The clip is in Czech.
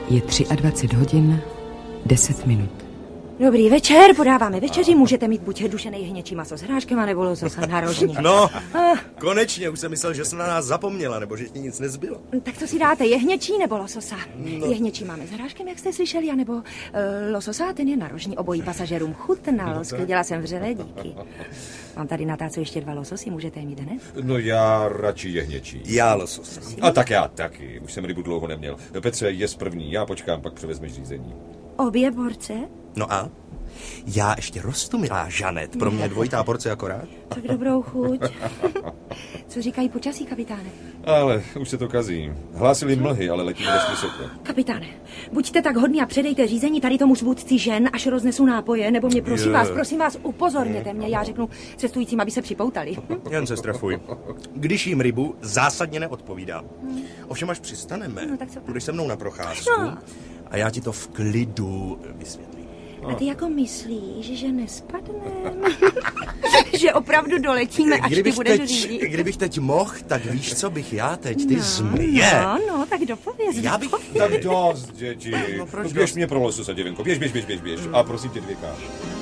Je 23 hodin 10 minut. Dobrý večer, podáváme večeři, můžete mít buď dušenej hněčí maso s hráškem, anebo lososa na rožně. No, konečně, už jsem myslel, že jsi na nás zapomněla, nebo že ti nic nezbylo. Tak co si dáte, jehněčí nebo lososa? No. Jehněčí máme s hráškem, jak jste slyšeli, anebo lososa, ten je na rožní, obojí pasažerům chutnal, sklidila jsem vřele, díky. Mám tady na tácu ještě 2 lososy, můžete je mít hned? No já radši jehněčí. Já losos. A tak já taky, už jsem rybu dlouho neměl. Petře, jez první, já počkám, pak převezmeš řízení. Obě porce? No a? Já ještě rostu, milá Žanet. Pro mě 2 porce akorát. Tak dobrou chuť. Co říkají počasí, kapitáne? Ale už se to kazí. Hlásili mlhy, ale letíme dost vysoko. Kapitáne, buďte tak hodný a předejte řízení tady tomu zvůdci žen, až roznesu nápoje, nebo mě prosím vás, upozorněte mě. Já řeknu cestujícím, aby se připoutali. Jen se strafuj. Když jim rybu, zásadně neodpovídám. Ovšem, až přistaneme, půjdeš se mnou na procházku a já ti to v klidu vysvětlím. A ty jako myslíš, že nespadneme? Že opravdu doletíme, až ty budeš řídit? Kdybych teď mohl, tak víš, co bych já teď, ty zmije. No, tak dopověz. Já bych... Tak dost, děti. Běž mě pro lososa, děvenko. Běž. A prosím tě 2 káš.